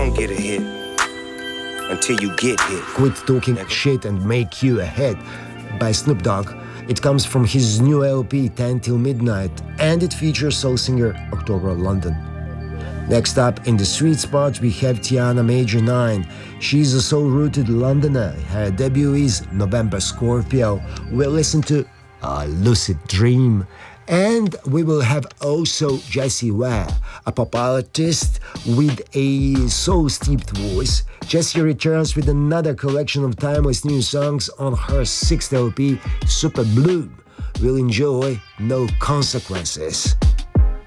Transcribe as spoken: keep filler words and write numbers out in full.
don't get a hit until you get hit. Quit Talking Shit and Make You a Hit by Snoop Dogg. It comes from his new L P, ten till midnight, and it features soul singer October London. Next up, in the sweet spot, we have Tiana Major nine. She's a soul-rooted Londoner. Her debut is November Scorpio. We'll listen to A Lucid Dream. And we will have also Jessie Ware, a pop artist with a soul-steeped voice. Jessie returns with another collection of timeless new songs on her sixth L P, Super Bloom. We'll enjoy No Consequences.